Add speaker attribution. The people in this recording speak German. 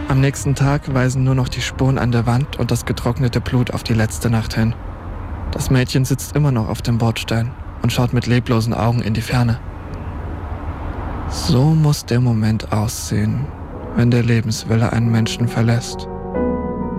Speaker 1: Am nächsten Tag weisen nur noch die Spuren an der Wand und das getrocknete Blut auf die letzte Nacht hin. Das Mädchen sitzt immer noch auf dem Bordstein und schaut mit leblosen Augen in die Ferne. So muss der Moment aussehen, wenn der Lebenswille einen Menschen verlässt.